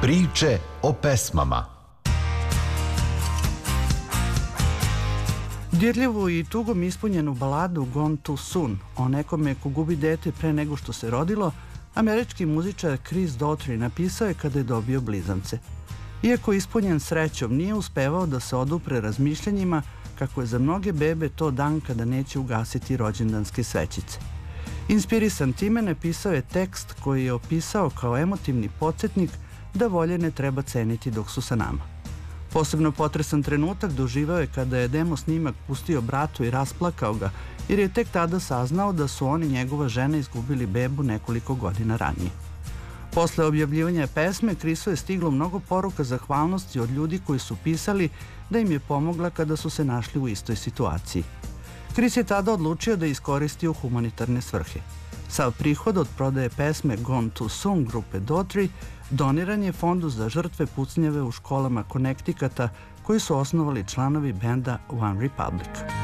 Priče o pesmama. Dirljivu i tugom ispunjenu baladu Gone Too Soon o nekome ko gubi dete pre nego što se rodilo, američki muzičar Chris Daughtry napisao je kada je dobio blizance. Iako ispunjen srećom, nije uspevao da se odupre razmišljanjima kako je za mnoge bebe to dan kada neće ugasiti rođendanske svećice. Inspirisan time napisao je tekst koji je opisao kao emotivni podsjetnik da voljene treba ceniti dok su sa nama. Posebno potresan trenutak doživao je kada je demo snimak pustio bratu i rasplakao ga, jer je tek tada saznao da su on i njegova žena izgubili bebu nekoliko godina ranije. Posle objavljivanja pesme, Chrisu je stiglo mnogo poruka zahvalnosti od ljudi koji su pisali da im je pomogla kada su se našli u istoj situaciji. Chris je tada odlučio da iskoristi u humanitarne svrhe. Sav prihod od prodaje pesme Gone Too Soon grupe Daughtry doniran je fondu za žrtve pucnjave u školama Connecticuta koji su osnovali članovi benda One Republic.